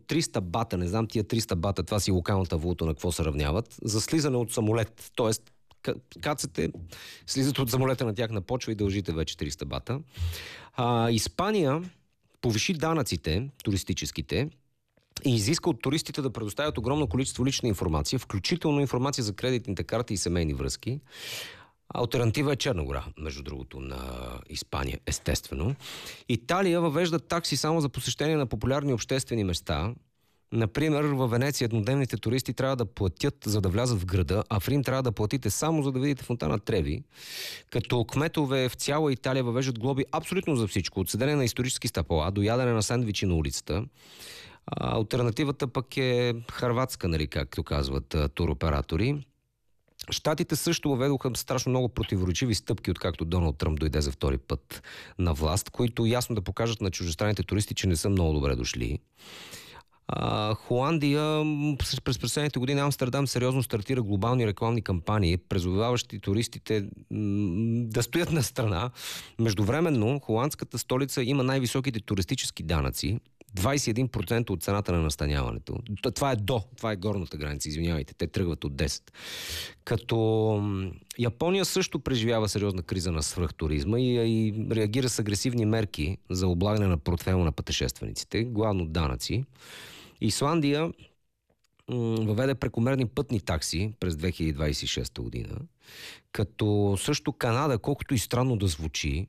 300 бата, не знам тия 300 бата, това си локалната валута на какво се равняват, за слизане от самолет. Тоест, кацате, слизат от самолета на тях на почва и дължите вече 300 бата. Испания повиши данъците, туристическите, и изиска от туристите да предоставят огромно количество лична информация, включително информация за кредитните карти и семейни връзки. Алтернатива е Черна гора, между другото, на Испания, естествено. Италия въвежда такси само за посещение на популярни обществени места. Например, във Венеция еднодневните туристи трябва да платят, за да влязат в града, а в Рим трябва да платите само за да видите фонтана Треви. Като кметове в цяла Италия въвеждат глоби абсолютно за всичко. От седене на исторически стъпала до ядене на сендвичи на улицата. Алтернативата пък е хърватска, нали, както казват туроператори. Щатите също въведоха страшно много противоречиви стъпки, откакто Доналд Тръмп дойде за втори път на власт, които ясно да покажат на чуждестранните туристи, че не са много добре дошли. Холандия през последните години Амстердам сериозно стартира глобални рекламни кампании, призоваващи туристите да стоят на страна. Междувременно, холандската столица има най-високите туристически данъци. 21% от цената на настаняването. Това е горната граница, извинявайте, те тръгват от 10. Като Япония също преживява сериозна криза на свръхтуризма и реагира с агресивни мерки за облагане на портфейла на пътешествениците, главно данъци. Исландия въведе прекомерни пътни такси през 2026 година, като също Канада, колкото и странно да звучи,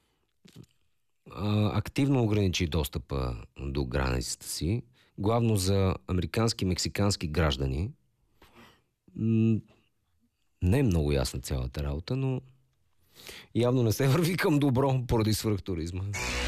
активно ограничи достъпа до границата си, главно за американски и мексикански граждани. Не е много ясна цялата работа, но явно не се върви към добро поради свръхтуризма.